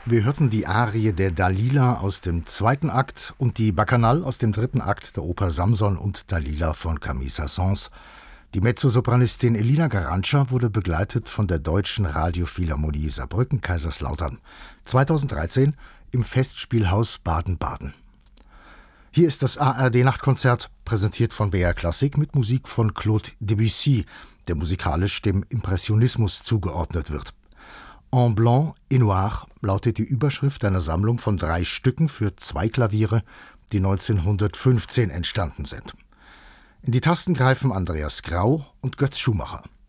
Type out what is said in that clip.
Wir hörten die Arie der Dalila aus dem zweiten Akt und die Bacchanal aus dem dritten Akt der Oper Samson und Dalila von Camille Saint-Saëns. Die Mezzosopranistin Elina Garanca wurde begleitet von der Deutschen Radiophilharmonie Saarbrücken-Kaiserslautern. 2013 im Festspielhaus Baden-Baden. Hier ist das ARD-Nachtkonzert, präsentiert von BR Klassik mit Musik von Claude Debussy, der musikalisch dem Impressionismus zugeordnet wird. En Blanc et Noir lautet die Überschrift einer Sammlung von 3 Stücken für 2 Klaviere, die 1915 entstanden sind. In die Tasten greifen Andreas Grau und Götz Schumacher.